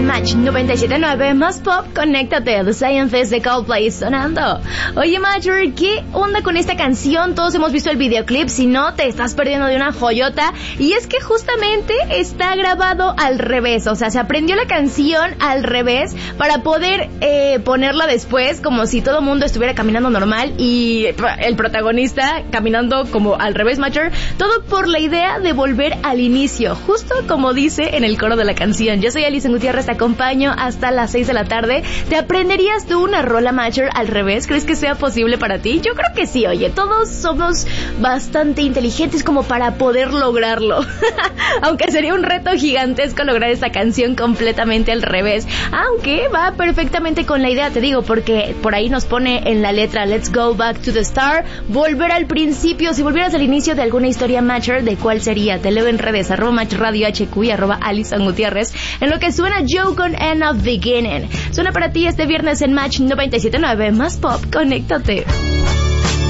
Match 97.9 más pop, conéctate. The Scientist de Coldplay sonando. Oye, Matcher, ¿qué onda con esta canción? Todos hemos visto el videoclip. Si no, te estás perdiendo de una joyota. Y es que justamente está grabado al revés. O sea, se aprendió la canción al revés para poder ponerla después como si todo el mundo estuviera caminando normal y el protagonista caminando como al revés, Matcher. Todo por la idea de volver al inicio, justo como dice en el coro de la canción. Yo soy Alison Gutiérrez, te acompaño hasta las 6 de la tarde. ¿Te aprenderías tú una rola, Matcher, al revés? ¿Crees que sea posible para ti? Yo creo que sí, oye, todos somos bastante inteligentes como para poder lograrlo. Aunque sería un reto gigantesco lograr esta canción completamente al revés. Aunque va perfectamente con la idea, te digo, porque por ahí nos pone en la letra Let's go back to the start, volver al principio. Si volvieras al inicio de alguna historia, Matcher, ¿de cuál sería? Te leo en redes, @MatchRadioHQ y @Alison Gutiérrez. En lo que suena Joe con End of Beginning. Suena para ti este viernes en Match 97.9 más pop, conéctate.